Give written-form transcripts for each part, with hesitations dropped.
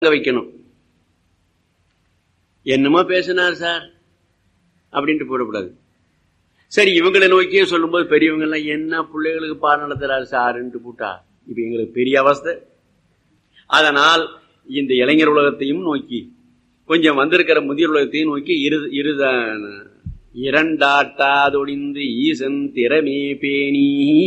வைக்கணும். என்னமோ பேசினார் சார் அப்படின்ட்டு போடக்கூடாது. சரி, இவங்களை நோக்கியே சொல்லும்போது பெரியவங்க எல்லாம் என்ன பிள்ளைகளுக்கு பாடம் நடத்துறாரு சாருன்ட்டு போட்டா இப்ப எங்களுக்கு பெரிய அவஸ்தை. அதனால் இந்த இளைஞர் உலகத்தையும் நோக்கி கொஞ்சம் வந்திருக்கிற முதியோர் உலகத்தையும் நோக்கி இரண்டாட்டாதொடிந்து ஈசன் திறமே பேணி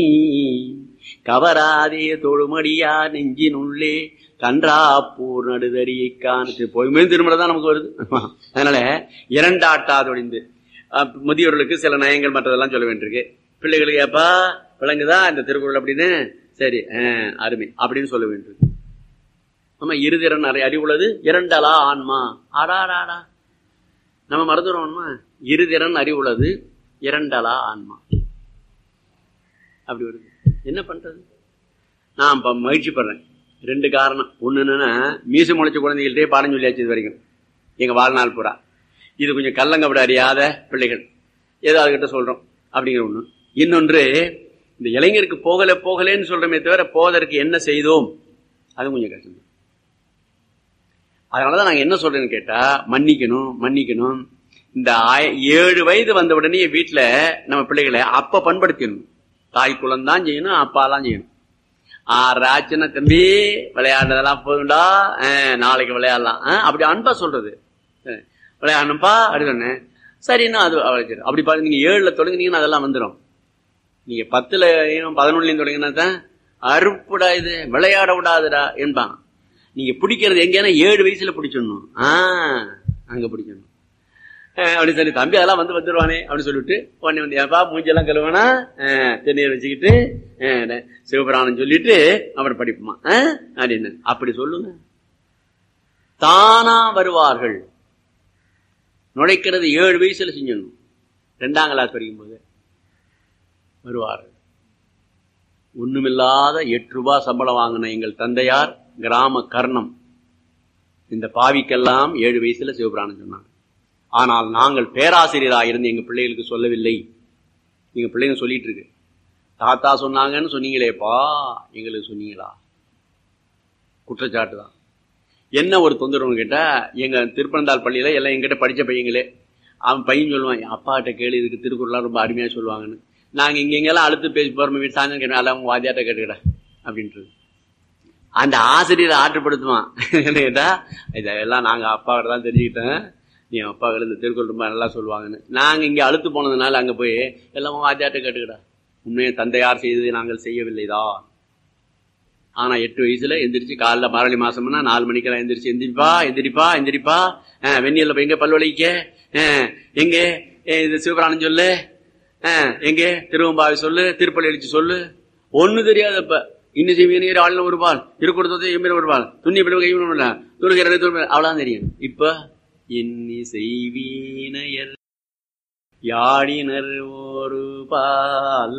கவராதே தொழுமடியா நெஞ்சினுள்ளே கன்றாப்பூர் நடுதறியை காணு போயுமே திருமணம் தான் நமக்கு வருது. அதனால இரண்டாட்டாதொடிந்து முதியோர்களுக்கு சில நயங்கள் மற்றதெல்லாம் சொல்ல வேண்டியிருக்கு. பிள்ளைகளுக்கு ஏப்பா விளங்குதா இந்த திருக்குறள் அப்படின்னு, சரி அருமை அப்படின்னு சொல்ல வேண்டியிருக்கு. ஆமா, இருதிறன் அறிவுள்ளது இரண்டலா ஆன்மா. ஆடாடாடா நம்ம மறந்துடுவோம்மா. இருதிறன் அறிவுள்ளது இரண்டலா ஆன்மா அப்படி வருது. என்ன பண்றது? நான் மகிழ்ச்சி படுறேன். ரெண்டு காரணம். ஒண்ணு என்னன்னா, மீசு முளைச்ச குழந்தைகள்டே பாடம் சொல்லியாச்சு இது வரைக்கும் எங்க வாழ்நாள் பூரா. இது கொஞ்சம் கல்லங்கப்பட அறியாத பிள்ளைகள் ஏதாவது கிட்ட சொல்றோம் அப்படிங்கிற ஒண்ணு. இன்னொன்று, இந்த இளைஞருக்கு போகலேன்னு சொல்றமே தவிர போவதற்கு என்ன செய்தோம் அது கொஞ்சம் கஷ்டம். அதனாலதான் நாங்க என்ன சொல்றேன்னு கேட்டா, மன்னிக்கணும். இந்த 7 வயது வந்த உடனே வீட்டுல நம்ம பிள்ளைகளை அப்ப பண்படுத்திடணும். தாய் குலம் தான் செய்யணும், அப்பாலாம் செய்யணும். 6 ஆச்சுன்னா தம்பி விளையாடுறதெல்லாம் போதுண்டா, நாளைக்கு விளையாடலாம் அப்படி அன்பா சொல்றது. விளையாடணும்பா அப்படி சொன்னேன். சரின்னா அது அப்படி பாருங்க. நீங்க 7ல தொடங்குனீங்கன்னா அதெல்லாம் வந்துடும். நீங்க 10ல 11லையும் தொடங்கினா தான் அறுப்புடா இது விளையாட விடாதுடா என்பான். நீங்க பிடிக்கிறது எங்கன்னா 7 வயசுல பிடிச்சிடணும். அங்க பிடிக்கணும். அப்படி சரி தம்பி அதெல்லாம் வந்துருவானே அப்படின்னு சொல்லிட்டு உடனே வந்து ஏப்பா மூஞ்செல்லாம் கழுவானா தென்னீர் வச்சுக்கிட்டு சிவபுராணம் சொல்லிட்டு அப்புறம் படிப்புமா அப்படின்னு அப்படி சொல்லுங்க. தானா வருவார்கள். நுழைக்கிறது 7 வயசுல செஞ்சணும். 2ஆம் கிளாஸ் படிக்கும் போது வருவார்கள். ஒண்ணுமில்லாத 8 ரூபாய் சம்பளம் வாங்கின எங்கள் தந்தையார் கிராம கர்ணம் இந்த பாவிக்கெல்லாம் 7 வயசுல சிவபுராணம் சொன்னாங்க. ஆனால் நாங்கள் பேராசிரியராக இருந்து எங்க பிள்ளைகளுக்கு சொல்லவில்லை. எங்க பிள்ளைங்க சொல்லிட்டு இருக்கு, தாத்தா சொன்னாங்கன்னு சொன்னீங்களேப்பா எங்களுக்கு சொன்னீங்களா? குற்றச்சாட்டு தான். என்ன ஒரு தொந்தரவுன்னு கேட்டா, எங்க திருப்பனந்தாள் பள்ளியில எல்லாம் எங்கிட்ட படிச்ச பையங்களே, அவன் பையன் சொல்லுவான், அப்பாட்ட கேளு இதுக்கு திருக்குறள்லாம் ரொம்ப அருமையா சொல்லுவாங்கன்னு. நாங்க இங்கெங்கெல்லாம் அழுத்து பேசி போறோம், வீட்டு சாயந்தரம் கேட்டோம், அல்ல அவங்க வாத்தியாட்ட கேட்டுக்கிட அப்படின்றது. அந்த ஆசிரியரை ஆற்றுப்படுத்துவான். என்ன கேட்டா, இதெல்லாம் நாங்க அப்பாவிட்ட தான் தெரிஞ்சுக்கிட்டேன், நீ அப்பாக்கள் இந்த திருக்குறள் ரொம்ப நல்லா சொல்லுவாங்கன்னு. நாங்க இங்க அழுத்து போனதுனால அங்க போய் எல்லாம் வாத்தியாட்ட கேட்டுக்கிடா. உண்மையை தந்தையார் செய்ததை நாங்கள் செய்யவில்லைதான். ஆனா 8 வயசுல எந்திரிச்சு காலைல மாரளி மாசம்னா 4 மணிக்கெல்லாம் எந்திரிச்சு எந்திரிப்பா வெந்நீர்ல போய் எங்க பல்வழிக்க, எங்க இது சிவபுராணம் சொல்லு, எங்க திருவம்பாவை சொல்லு, திருப்பள்ளி எழுச்சி சொல்லு. ஒண்ணு தெரியாது. அப்ப இன்னும் செய்வீர் ஆளுநர் ஒரு பால் திருக்குறத்தை எம்பீர் ஒரு பால் துண்ணி துணுகிற அவ்வளவுதான் தெரியும். இப்ப இன்னி செய்வீனையர் யாழினர் ஒரு பால்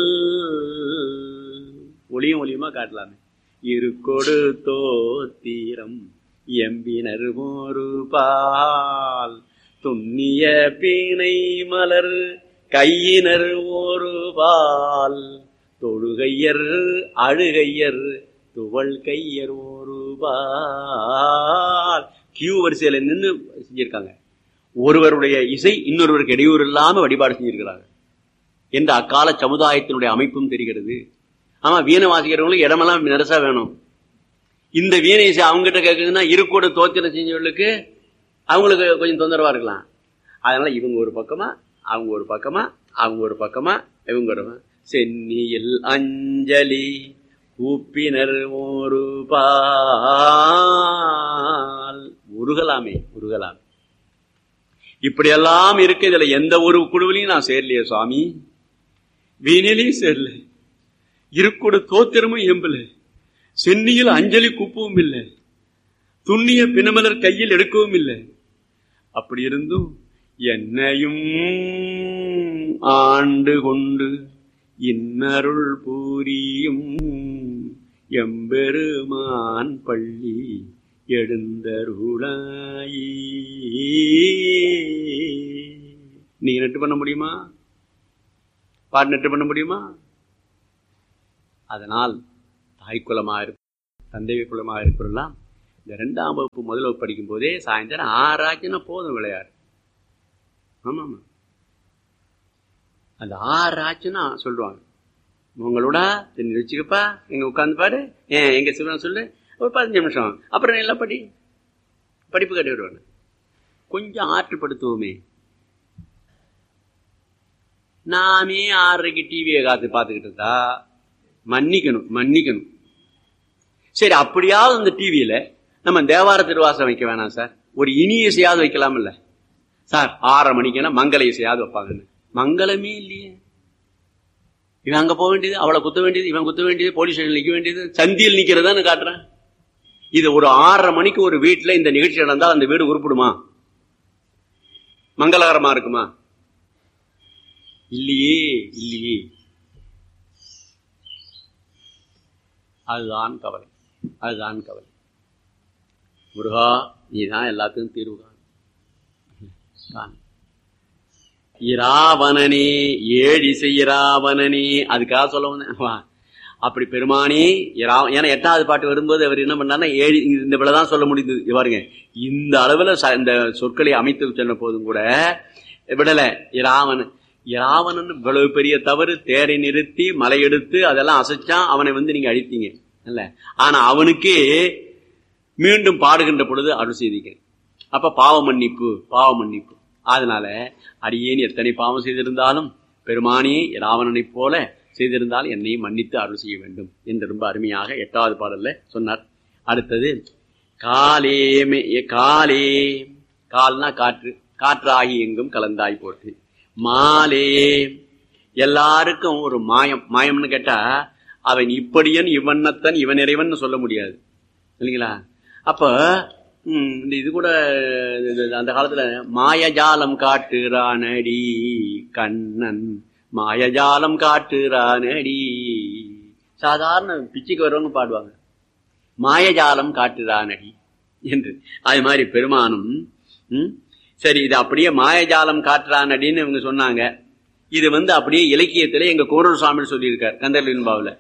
ஒளியுமா காட்டலாமே. இருக்கொடு தோத்திரம் எம்பினர் ஒரு பால் துண்ணிய பீனை மலர் கையினர் ஒரு பால் தொழுகையர் அழுகையர் துவள் கையர் ஒரு பால். கியூ வரிசையில நின்று செஞ்சிருக்காங்க. ஒருவருடைய இசை இன்னொருவருக்கு இடையூறு இல்லாம வழிபாடு செஞ்சிருக்கிறாங்க என்ற அக்கால சமுதாயத்தினுடைய அமைப்பும் தெரிகிறது. ஆமா, வீணை வாசிக்கிறவங்களுக்கு இடமெல்லாம் நெரசா வேணும். இந்த வீணை இசை அவங்ககிட்ட கேட்குதுன்னா இருக்கோட தோத்திரம் செஞ்சவர்களுக்கு அவங்களுக்கு கொஞ்சம் தொந்தரவா இருக்கலாம். அதனால இவங்க ஒரு பக்கமா அவங்க ஒரு பக்கமா அவங்க ஒரு பக்கமா இவங்க ஒரு சென்னியில் அஞ்சலி கூப்பினர் ஒரு பால் உருகலாமே. இப்படியெல்லாம் இருக்கு. இதுல எந்த ஒரு குழுவிலையும் நான் சேரலையே சுவாமி, வீணிலையும் சேரல, இருக்கோட தோத்திரமும் எம்பல, சென்னியில் அஞ்சலி கூப்பவும் இல்லை, துண்ணிய பிணமலர் கையில் எடுக்கவும் இல்லை. அப்படி இருந்தும் என்னையும் ஆண்டு கொண்டு இன்னருள் பூரியும் எம்பெருமான் பள்ளி எழுந்தருளாயி. நீ நெட்டு பண்ண முடியுமா? பாட்டு நெட்டு பண்ண முடியுமா? அதனால் தாய்க்குலமாக இருக்கும், தந்தை குலமாக இருக்கிறெல்லாம் இந்த 2ஆம் வகுப்பு முதல் வகுப்பு படிக்கும் போதே சாயந்தரம் 6 ஆச்சுன்னா போதும் விளையாடு. ஆமா ஆமா, அந்த 6 ஆச்சுன்னா சொல்லுவாங்க, உங்களோட தண்ணி வச்சுக்கப்பா, எங்க உட்காந்து பாரு, எங்க சிவன் சொல்லு, ஒரு 15 நிமிஷம், அப்புறம் எல்லாம் படிப்பு கட்டி விடுவாங்க. கொஞ்சம் ஆற்றுப்படுத்துவோமே. நாமே 6:30க்கு டிவியை பார்த்துக்கிட்டு இருந்தா மன்னிக்கணும். சரி, அப்படியாவது அந்த டிவியில நம்ம தேவார திருவாசம் வைக்க வேணாம் சார், ஒரு இனி இசையாவது வைக்கலாம்ல சார். 6:30 மணிக்குன்னா மங்கள இசையாவது வைப்பாங்கன்னு. மங்களமே இல்லையே. இவன் அங்க போக வேண்டியது, அவளை குத்த வேண்டியது, இவன் குத்த வேண்டியது, போலீஸ் ஸ்டேஷன் நிக்க வேண்டியது, சந்தியில் நிக்கிறதான்னு காட்டுறேன். இது ஒரு 6:30 மணிக்கு ஒரு வீட்டுல இந்த நிகழ்ச்சி நடந்தால் அந்த வீடு உருப்பிடுமா? மங்களகரமா இருக்குமா? இல்லையே. அதுதான் கவலை. முருகா, நீதான் எல்லாத்துக்கும் தீர்வு காண். இராவணனே, ஏழிசை இராவணனே, அதுக்காக சொல்ல வந்தேன். அப்படி பெருமானே, ஏன்னா 8வது பாட்டு வரும்போது அவர் என்ன பண்ணாருன்னா, இந்த விடதான் சொல்ல முடியுது. பாருங்க, இந்த அளவுல இந்த சொற்களை அமைத்து சொன்ன போதும் கூட விடல. இராவணன் இவ்வளவு பெரிய தவறு, தேரை நிறுத்தி மலை எடுத்து அதெல்லாம் அசைச்சான், அவனை நீங்க அழித்தீங்க இல்ல. ஆனா அவனுக்கே மீண்டும் பாடுகின்ற பொழுது அருள் செய்தீங்க. அப்ப பாவ மன்னிப்பு. அதனால அடியேன் எத்தனை பாவம் செய்திருந்தாலும் பெருமானே ராவணனை போல செய்திருந்தால் என்னையும் மன்னித்து அருள் செய்ய வேண்டும் என்று ரொம்ப அருமையாக 8வது பாடல்ல சொன்னார். அடுத்தது காலே, கால்னா காற்று, காற்றாகி எங்கும் கலந்தாய் போட்டு. மாலே, எல்லாருக்கும் ஒரு மாயம்னு கேட்டா அவன் இப்படியன் இவன்னத்தன் இவன் இறைவன் சொல்ல முடியாது இல்லைங்களா. அப்ப இது கூட அந்த காலத்துல மாயஜாலம் காட்டுறானடி கண்ணன், மாயஜாலம் காட்டுறானடி. சாதாரண பிச்சைக்கு வரவங்க பாடுவாங்க, மாயஜாலம் காட்டுறானடி என்று. அது மாதிரி பெருமானும் சரி, இது அப்படியே மாயஜாலம் காட்டுறானடின்னு இவங்க சொன்னாங்க. இது அப்படியே இலக்கியத்திலே எங்க கோரூர் சுவாமி சொல்லியிருக்கார் கந்தர்லின்பாவில்.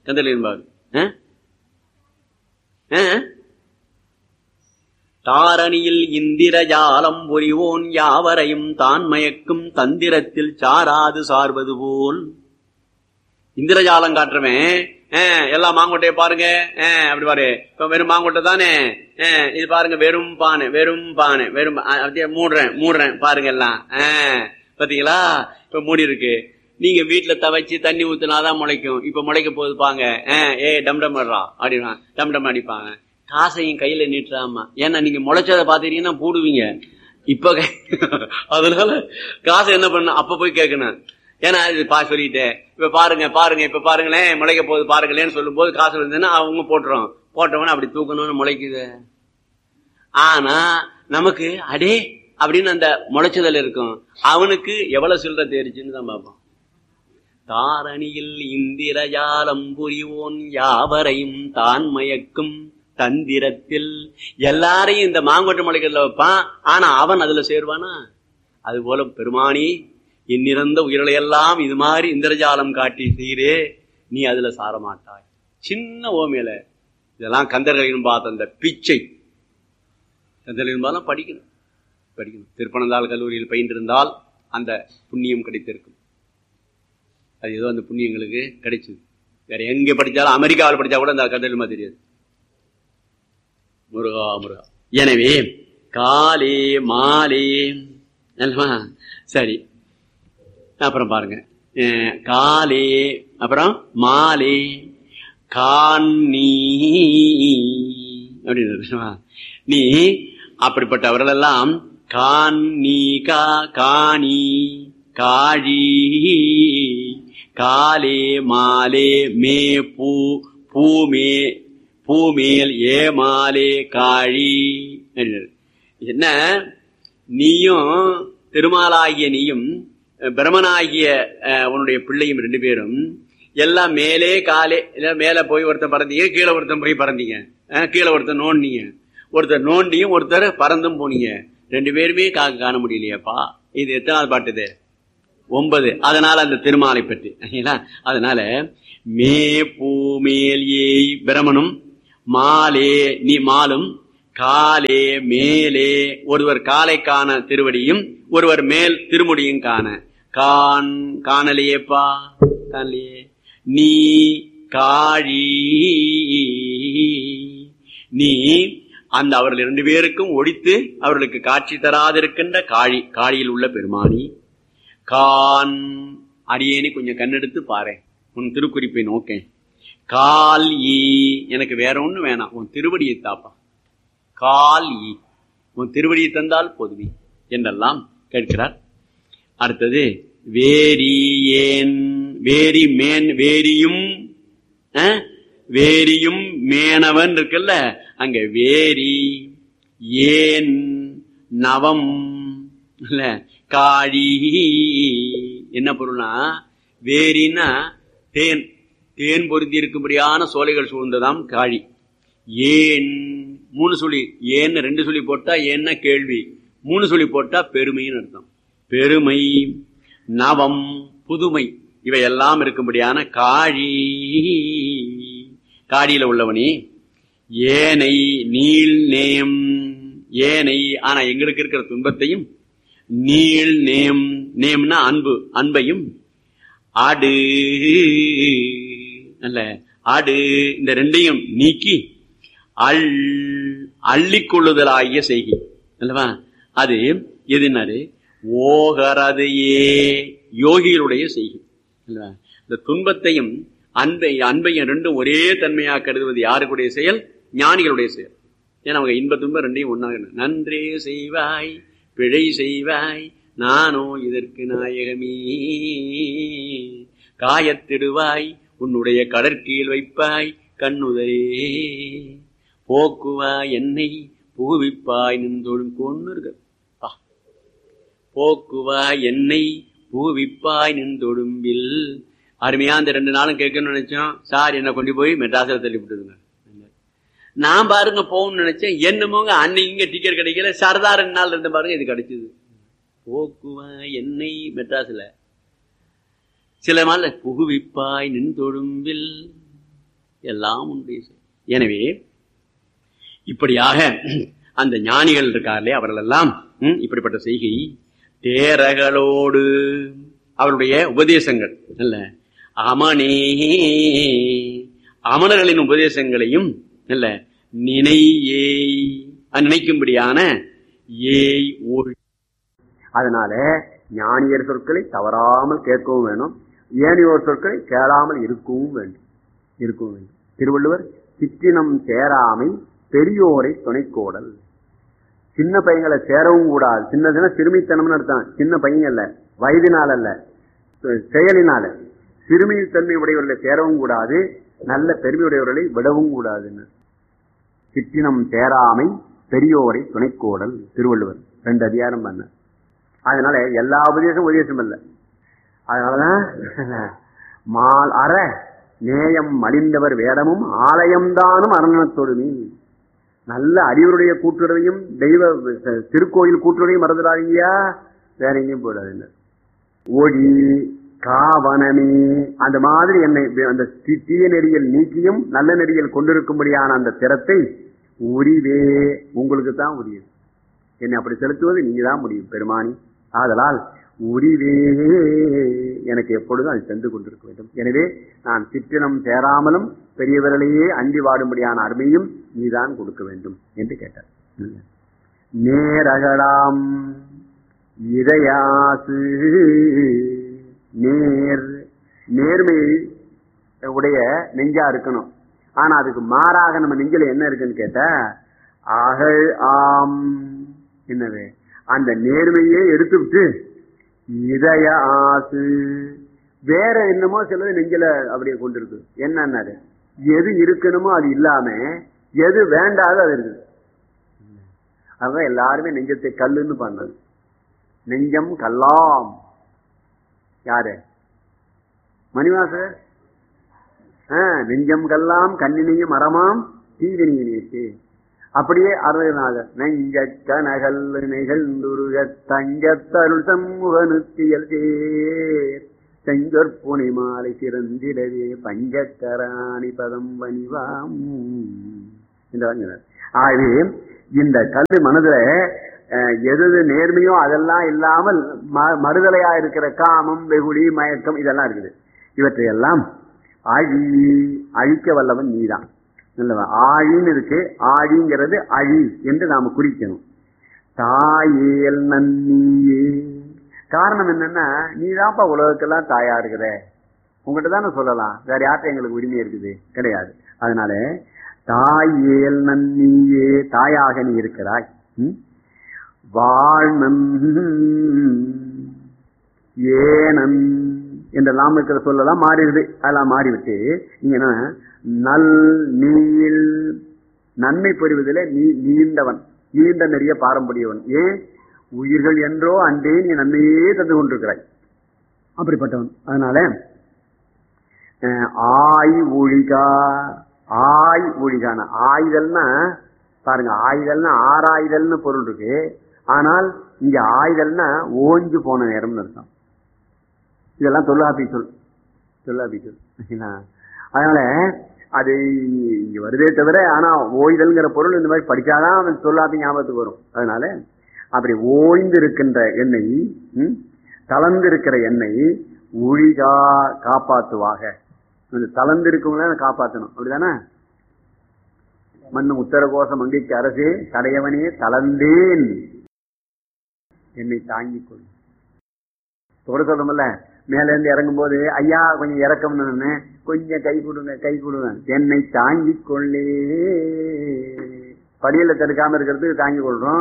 தாரணியில் இந்திரஜாலம் புரிவோன் யாவரையும் தான் மயக்கும் தந்திரத்தில் சாராது சார்வது போல். இந்திரஜாலம் காட்டுறவன் எல்லா மாங்கொட்டைய பாருங்க, அப்படி பாரு, இப்ப வெறும் மாங்கொட்டை தானே, இது பாருங்க வெறும் பானை அப்படியே மூடுறேன் பாருங்க எல்லாம், பாத்தீங்களா இப்ப மூடி இருக்கு. நீங்க வீட்டுல தவச்சு தண்ணி ஊத்துனாதான் முளைக்கும். இப்ப முளைக்க போகுது பாங்க, டம் அப்படின்னா டம் அடிப்பாங்க. காசையும் கையில நீட்டுறாமா, ஏன்னா நீங்க முளைச்சதை பாத்தீங்கன்னா போடுவீங்க. இப்ப அதனால காசை என்ன பண்ண அப்ப போய் கேட்கணும். ஏன்னா இது சொல்லிட்டேன், இப்ப பாருங்க இப்ப பாருங்களேன் முளைக்க போகுது பாருங்களேன்னு சொல்லும் போது காசு இருந்ததுன்னா அவங்க போட்டவன அப்படி தூக்கணும்னு முளைக்குது. ஆனா நமக்கு அடே அப்படின்னு அந்த முளைச்சதல் இருக்கும். அவனுக்கு எவ்வளவு சில்லற தேரிச்சுன்னு தான் பார்ப்போம். தாரணியில் இந்திரஜாலம் புரிவோன் யாவரையும் தான் மயக்கும் தந்திரத்தில். எல்லாரையும் இந்த மாங்கொட்டை முளைக்கிறதுல வைப்பான், ஆனா அவன் அதுல சேருவானா? அது போல பெருமானி, இன்னிறந்த உயிர்களையெல்லாம் இது மாதிரி இந்திரஜாலம் காட்டி செய்கிறே, நீ அதுல சாரமாட்டாய். சின்ன ஓமையில இதெல்லாம் கந்தர்களின் பார்த்த அந்த பிச்சை. கந்தர்களின் பார்த்தா படிக்கணும். திருப்பனந்தாள் கல்லூரியில் பயின்றிருந்தால் அந்த புண்ணியம் கிடைத்திருக்கும். அது ஏதோ அந்த புண்ணியங்களுக்கு கிடைச்சது. வேற எங்க படிச்சாலும், அமெரிக்காவில் படிச்சா கூட அந்த கந்தர்மா தெரியாது. முருகா. எனவே காலே மாலே, சரி. அப்புறம் பாருங்க, காலே, அப்புறம் மாலே, காணி அப்படின்னு. நீ அப்படிப்பட்டவர்கள் எல்லாம் காணி காணி காழி காலே மாலே மே பூமே பூமேல் ஏமாலே காழி. என்ன, நீயும் திருமாலாகிய நீயும் பிரம்மனாகிய உன்னுடைய பிள்ளையும் 2 பேரும் எல்லாம் மேலே காலே, மேல போய் ஒருத்தன் பறந்தீங்க, கீழே ஒருத்தன் போய் பறந்தீங்க, கீழே ஒருத்தன் நோண்டிங்க, ஒருத்தர் நோண்டியும் ஒருத்தர் பறந்தும் போனீங்க. 2 பேருமே காண முடியலையாப்பா. இது எத்தனாவது பாட்டு? இது 9. அதனால அந்த திருமாலை பற்றி. அதனால மே பூமேல் ஏய் பிரமனும் மாலே நீ மாலும் காலே மேலே, ஒருவர் காலை காண திருவடியும் ஒருவர் மேல் திருமுடியும் காண. காணலையேப்பா, காணலையே. நீ காழி, நீ அந்த அவர்கள் 2 பேருக்கும் ஒழித்து அவர்களுக்கு காட்சி தராதிருக்கின்ற காழி, காழியில் உள்ள பெருமானி. கான், அடியேனி கொஞ்சம் கண்ணெடுத்து பாரு, உன் திருக்குறிப்பை நோக்கேன். கால் ஈ, எனக்கு வேற ஒண்ணு வேணாம், உன் திருவடியை தாப்பா. கால் ஈ, உன் திருவடியை தந்தால் போதுவி என்றெல்லாம் கேட்கிறார். அடுத்தது வேரி ஏன், வேரி மேன், வேரியும் வேரியும் மேனவன் இருக்குல்ல, அங்க வேரி ஏன் நவம் இல்ல காழி. என்ன பொருள்னா, வேரின்னா தேன், தேன் பொருந்தி இருக்கும்படியான சோலைகள் சூழ்ந்ததாம் காழி. ஏன் 3 சொல்லி, ஏன்னு 2 சொல்லி போட்டா ஏன்னா கேள்வி, 3 சொல்லி போட்டா பெருமைன்னு அர்த்தம். பெருமை, நவம் புதுமை, இவையெல்லாம் இருக்கும்படியான காழி. காழியில உள்ளவனி. ஏனை நீள் நேம், ஏனை ஆனா எங்களுக்கு இருக்கிற துன்பத்தையும், நீள் நேம், நேம்னா அன்பு, அன்பையும், ஆடு அல்ல ஆடு, இந்த 2ஐயும் நீக்கி அள்ளிக்கொள்ளுதலாகிய செய்கை அல்லவா. அது எதுனாரு ஓகரது ஏ, யோகிகளுடைய செய்கை அல்லவா. இந்த துன்பத்தையும் அன்பையும் 2ம் ஒரே தன்மையாக கருதுவது யாருக்குடைய செயல்? ஞானிகளுடைய செயல். ஏன்னா அவங்க இன்ப துன்பம் 2ஐயும் ஒன்னாக. நன்றே செய்வாய் பிழை செய்வாய் நானோ இதற்கு நாயகமே, காயத்திடுவாய் உன்னுடைய கடற்கீழ் வைப்பாய் கண்ணுதரே, போக்குவாய் என்னை பூவிப்பாய் நின்றோடும் கொண்டு இருக்கு. போக்குவாய் என்னை பூவிப்பாய் நின்றொடும்பில். அருமையா அந்த 2 நாளும் கேட்கணும்னு நினைச்சோம். சார் என்ன கொண்டு போய் மெட்ராஸில் தள்ளி விட்டுதுங்க. நான் பாருங்க போகணும்னு நினைச்சேன், என்னமோங்க அன்னைக்கு இங்க டிக்கெட் கிடைக்கல. சரதா 2 நாள் இருந்து பாருங்க இது கிடைச்சது. போக்குவாய் என்னை மெட்ராஸ்ல, சில நாள் புகுவிப்பாய் நின்றொடும்பில், எல்லாம் உண்டு. எனவே இப்படியாக அந்த ஞானிகள் இருக்கார்களே அவர்கள் எல்லாம் இப்படிப்பட்ட செய்கை தேரகளோடு அவருடைய உபதேசங்கள் அல்ல, அமனே அமணர்களின் உபதேசங்களையும் அல்ல நினையே, நினைக்கும்படியான ஏய் ஓய். அதனால ஞானியர் சொற்களை தவறாமல் கேட்கவும் வேணும், ஏனையோர் சொற்களை கேளாமல் இருக்கவும் வேண்டும். திருவள்ளுவர் சிற்றினம் சேராமை பெரியோரை துணைக்கோடல். சின்ன பையங்களை சேரவும் கூடாது. சின்ன சிறுமித்தனம்னு அர்த்தம். சின்ன பையன் அல்ல, வயதினால் அல்ல, செயலினால. சிறுமித்தன்மை உடையவர்களை சேரவும் கூடாது, நல்ல பெருமையுடையவர்களை விடவும் கூடாதுன்னு. சிற்றினம் சேராமை பெரியோரை துணைக்கோடல் திருவள்ளுவர் 2 அதிகாரம் பண்ண. அதனால எல்லா உபதேசம் அல்ல. அதனாலதான் மால் அற நேயம் மலிந்தவர் வேடமும் ஆலயம்தானும் அரணத்தொடுமி. நல்ல அறிவருடைய கூட்டுறவையும் தெய்வ திருக்கோயில் கூட்டுறவையும் மறந்துடாதீங்கயா, வேற எங்கேயும் போடாதுங்க. ஒளி காவனமே, அந்த மாதிரி என்னை அந்த தீய நெறியில் நீக்கியும் நல்ல நெறியில் கொண்டிருக்கும்படியான அந்த திறத்தை உரிவே உங்களுக்கு தான் உரியது. என்னை அப்படி செலுத்துவது நீங்க தான் முடியும் பெருமானி. ஆதலால் உரிவே எனக்கு எப்பொழுதும் அது சென்று கொண்டிருக்க வேண்டும். எனவே நான் சிற்றினம் சேராமலும் பெரியவர்களையே அண்டி வாடும்படியான அருமையும் நீதான் கொடுக்க வேண்டும் என்று கேட்டார். நேரகலாம் இதயாசு, நேர்மையை உடைய நெஞ்சா இருக்கணும். ஆனா அதுக்கு மாறாக நம்ம நெஞ்சில என்ன இருக்குன்னு கேட்டா அகழ் ஆம். என்னது அந்த நேர்மையே எடுத்துவிட்டு இதய ஆசு வேற என்னமோ சிலது நெஞ்சில அப்படியே கொண்டிருக்கு. என்னன்னாரு எது இருக்கணுமோ அது இல்லாம எது வேண்டாதோ அது இருக்குது. அதுதான் எல்லாருமே நெஞ்சத்தை கல்லுன்னு பண்ணது. நெஞ்சம் கல்லாம் யாரு? மணிவாசர். நெஞ்சம் கல்லாம் கண்ணினையும் மரமாம் தீவினியினேச்சு. அப்படியே அருள்நாதர் நெஞ்ச கனகல் நிகழ்ந்துருக தங்கத்தருள் சமூகனுத்தியல் சேர் செஞ்சொற்புனை மாலை சிறந்திடவே பஞ்சக்கராணி பதம் வணிவாம் என்றார். ஆகவே இந்த கல்வி மனதுல எது நேர்மையோ அதெல்லாம் இல்லாமல் மறுதலையா இருக்கிற காமம், வெகுளி, மயக்கம் இதெல்லாம் இருக்குது. இவற்றையெல்லாம் அழிக்க வல்லவன் நீதான். ஆழின்னு இருக்கு, ஆழிங்கிறது அழி என்று நாம குறிக்கணும். தாயேல் நன்னியே. காரணம் என்னன்னா, நீதான்ப்பா உலகத்துக்கெல்லாம் தாயா இருக்கிற, உங்ககிட்ட தானே சொல்லலாம், வேற யார்கிட்ட எங்களுக்கு உரிமை இருக்குது? கிடையாது. அதனால தாயேல் நன்னியே, தாயாக நீ இருக்கிறாய். வாழ்நன் ஏனன் என்றெல்லாம் இருக்கிற சொல்லலாம் மாறிடுது. அதெல்லாம் மாறிவிட்டு இங்க நல் நீள் நன்மை பெறுவதில் நீ நீண்டவன், நீண்ட நிறைய பாரம்பரியவன். ஏன் உயிர்கள் என்றோ அன்றே நீ நன்மையே தந்து கொண்டிருக்கிறாய், அப்படிப்பட்டவன். அதனால ஆய் ஒழிகா, ஆய் ஒழிகான ஆயுதல்னா பாருங்க, ஆயுதல்னா ஆராயுதல்னு பொருள் இருக்கு. ஆனால் இங்க ஆயுதல்னா ஓஞ்சு போன நேரம்னு அர்த்தம். இதெல்லாம் தொல்லாபி சொல். அதனால அது இங்க வருதே தவிர, ஆனா ஓய்தல்ங்கிற பொருள் இந்த மாதிரி படிச்சாதான் தொல்லாபி ஞாபகத்துக்கு வரும். அதனால அப்படி ஓய்ந்து இருக்கின்ற எண்ணெய், தளர்ந்து இருக்கிற எண்ணெய் ஒழிகா காப்பாற்றுவாக. தளர்ந்து இருக்கவங்கள காப்பாற்றணும், அப்படிதானே? மண்ணும் உத்தரகோச மங்கைக்கு அரசே தடையவனே தளர்ந்தேன் என்னை தாங்கிக் கொள். தொட சொல்றோம்ல, மேல இருந்து இறங்கும் போது ஐயா கொஞ்சம் இறக்கம்னு கொஞ்சம் கை கொடுங்க என்னை தாங்கிக் கொள்ளே. படியில தடுக்காம இருக்கிறதுக்கு தாங்கிக் கொள்றோம்.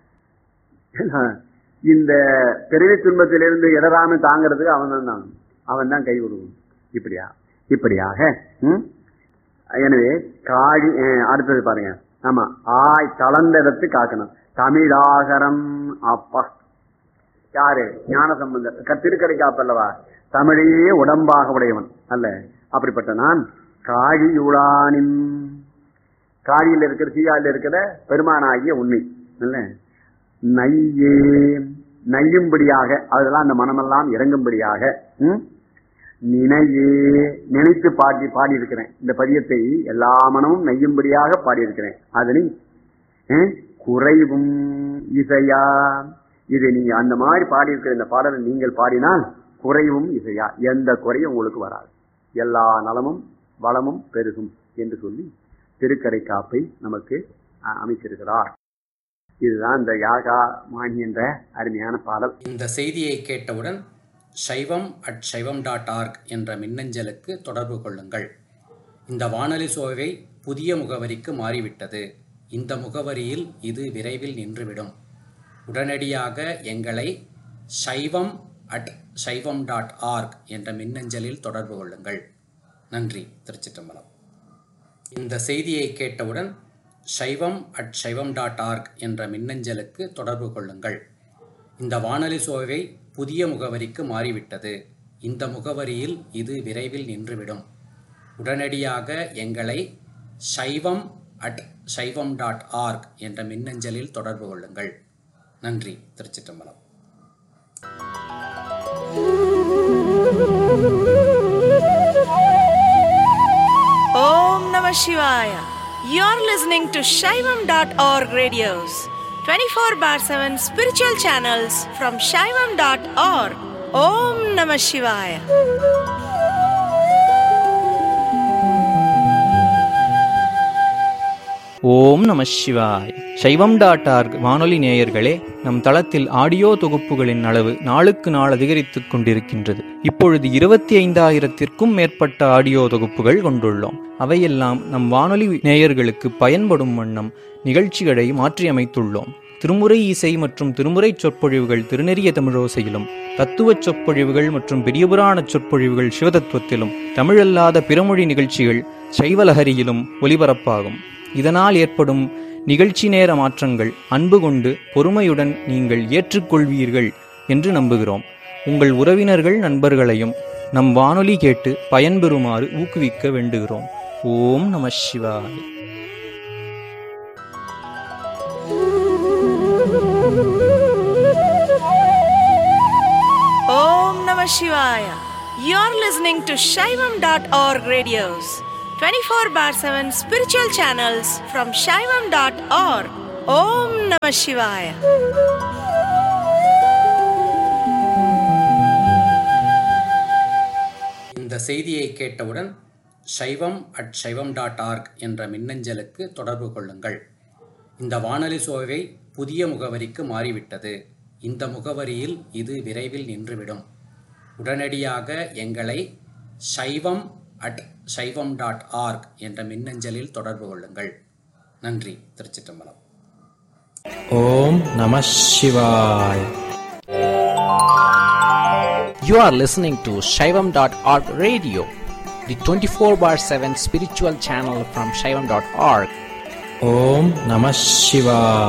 இந்த பிறவி துன்பத்திலிருந்து இடராம தாங்கிறதுக்கு அவன் தான் கை கொடுக்கணும். இப்படியாக எனவே காழி. அடுத்தது பாருங்க, ஆமா ஆய் தளர்ந்த இடத்து காக்கணும். தமிழாகரம் அப்பா யாரு? ஞான சம்பந்தர் திருக்கடை காப்பல்லவா, தமிழையே உடம்பாக உடையவன் அல்ல. அப்படிப்பட்ட நான் காழியுளானின், காழியில் இருக்கிற சீகாழில் இருக்கிற பெருமானாகிய உண்மை அல்ல, நையே நையும்படியாக, அதெல்லாம் அந்த மனமெல்லாம் இறங்கும்படியாக நினையே நினைத்து பாடியிருக்கிறேன். இந்த பதியத்தை எல்லா மனமும் நெய்யும்படியாக பாடியிருக்கிறேன். அதனை குறைவும் இசையா, இது நீங்க அந்த மாதிரி பாடியிருக்கிற இந்த பாடலை நீங்கள் பாடினால் குறைவும் இசையா, எந்த குறையும் உங்களுக்கு வராது, எல்லா நலமும் வளமும் பெருகும் என்று சொல்லி திருக்கடை காப்பை நமக்கு அமைத்திருக்கிறார். இதுதான் இந்த யாகா மாணி என்ற அருமையான பாடல். இந்த செய்தியை கேட்டவுடன் shaivam@shaivam.org என்ற மின்னஞ்சலுக்கு தொடர்பு கொள்ளுங்கள். இந்த வானொலி சோவை புதிய முகவரிக்கு மாறிவிட்டது. இந்த முகவரியில் இது விரைவில் நின்றுவிடும். உடனடியாக எங்களை shaivam@shaivam.org என்ற மின்னஞ்சலில் தொடர்பு கொள்ளுங்கள். நன்றி. திருச்சிற்றம்பலம். இந்த செய்தியை கேட்டவுடன் shaivam@shaivam.org என்ற மின்னஞ்சலுக்கு தொடர்பு கொள்ளுங்கள். இந்த வானொலி சோவை புதிய முகவரிக்கு மாறிவிட்டது. இந்த முகவரியில் இது விரைவில் நின்றுவிடும். உடனடியாக எங்களை shaivam@shaivam.org என்ற மின்னஞ்சலில் தொடர்பு கொள்ளுங்கள். நன்றி. திருச்சிற்றம்பலம். ஓம் நம சிவாய. You're listening to shaivam.org radios. 24/7 spiritual channels from shaivam.org. Om Namah Shivaya. ஓம் நம சிவாய். சைவம்.org வானொலி நேயர்களே, நம் தளத்தில் ஆடியோ தொகுப்புகளின் அளவு நாளுக்கு நாள் அதிகரித்துக் கொண்டிருக்கின்றது. இப்பொழுது 25,000த்திற்கும் மேற்பட்ட ஆடியோ தொகுப்புகள் கொண்டுள்ளோம். அவையெல்லாம் நம் வானொலி நேயர்களுக்கு பயன்படும் வண்ணம் நிகழ்ச்சிகளை மாற்றியமைத்துள்ளோம். திருமுறை இசை மற்றும் திருமுறை சொற்பொழிவுகள் திருநெறிய தமிழோசையிலும், தத்துவச் சொற்பொழிவுகள் மற்றும் பெரியபுராண சொற்பொழிவுகள் சிவதத்துவத்திலும், தமிழல்லாத பிறமொழி நிகழ்ச்சிகள் சைவலஹரியிலும் ஒலிபரப்பாகும். இதனால் ஏற்படும் நிகழ்ச்சி நேர மாற்றங்கள் அன்பு கொண்டு பொறுமையுடன் நீங்கள் ஏற்றுக்கொள்வீர்கள் என்று நம்புகிறோம். உங்கள் உறவினர்கள் நண்பர்களையும் நம் வானொலி கேட்டு பயன்பெறுமாறு ஊக்குவிக்க வேண்டுகிறோம். ஓம் நம சிவாய. ஓம் நம சிவாய. You're listening to shaivam.org radios. 24/7 spiritual channels from shaivam.org. Om Namah Shivaya. இந்த செய்தியை கேட்டவுடன் shaivam@shaivam.org என்ற மின்னஞ்சலுக்கு தொடர்பு கொள்ளுங்கள். இந்த வானொலி சோவை புதிய முகவரிக்கு மாறிவிட்டது. இந்த முகவரியில் இது விரைவில் நின்றுவிடும். உடனடியாக எங்களை shaivam@shaivam.org என்ற மின்னஞ்சலில் தொடர்பு கொள்ளுங்கள். நன்றி. திருச்சிற்றம்பலம். ஓம் நம சிவாய். You are listening to Shaivam.org radio, the 24/7 spiritual channel from Shaivam.org. Om Namah Shivaya.